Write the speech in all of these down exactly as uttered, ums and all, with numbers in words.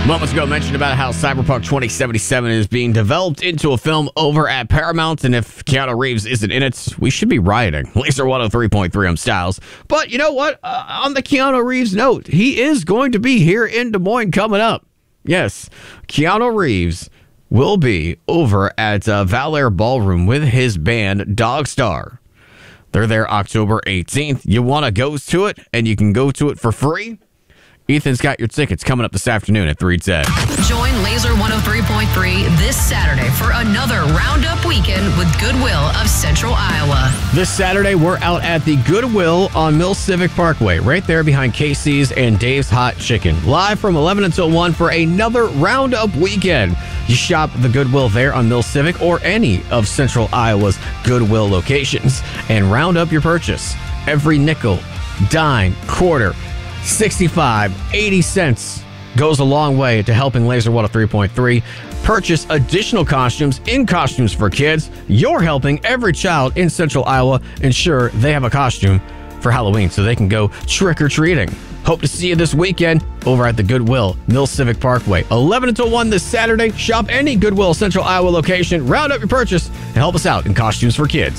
Moments ago, I mentioned about how Cyberpunk twenty seventy-seven is being developed into a film over at Paramount, and if Keanu Reeves isn't in it, we should be rioting. Laser one oh three point three, I'm Styles. But you know what? Uh, on the Keanu Reeves note, he is going to be here in Des Moines coming up. Yes, Keanu Reeves will be over at uh, Valair Ballroom with his band Dogstar. They're there October eighteenth. You want to go to it, and you can go to it for free? Ethan's got your tickets coming up this afternoon at three ten. Join Laser one oh three point three this Saturday for another Roundup weekend with Goodwill of Central Iowa. This Saturday, we're out at the Goodwill on Mill Civic Parkway, right there behind Casey's and Dave's Hot Chicken. Live from eleven until one for another Roundup weekend. You shop the Goodwill there on Mill Civic or any of Central Iowa's Goodwill locations and round up your purchase. Every nickel, dime, quarter, sixty-five, eighty cents goes a long way to helping Laser one oh three point three purchase additional costumes in Costumes for Kids. You're helping every child in Central Iowa ensure they have a costume for Halloween so they can go trick-or-treating. Hope to see you this weekend over at the Goodwill, Mill Civic Parkway. eleven until one this Saturday. Shop any Goodwill Central Iowa location, round up your purchase, and help us out in Costumes for Kids.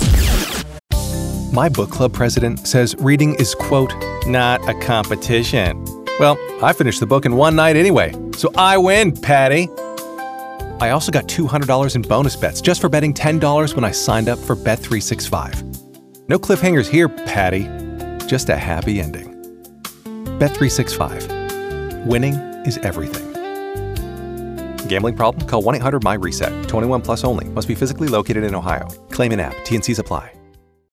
My book club president says reading is, quote, not a competition. Well, I finished the book in one night anyway, so I win, Patty. I also got two hundred dollars in bonus bets just for betting ten dollars when I signed up for Bet three sixty-five. No cliffhangers here, Patty. Just a happy ending. Bet three sixty-five. Winning is everything. Gambling problem? Call one eight hundred M Y RESET. twenty-one plus only. Must be physically located in Ohio. Claim in app. T and Cs apply.